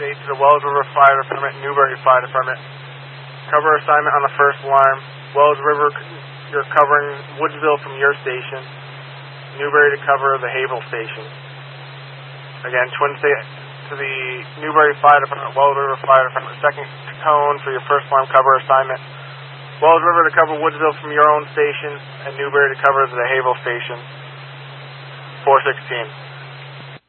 State to the Wells River Fire Department, Newberry Fire Department. Cover assignment on the first alarm. Wells River, you're covering Woodsville from your station. Newberry to cover the Havel station. Again, Twin State to the Newberry Fire Department, Wells River Fire Department, second cone for your first alarm cover assignment. Wells River to cover Woodsville from your own station, and Newberry to cover the Havel station. 416.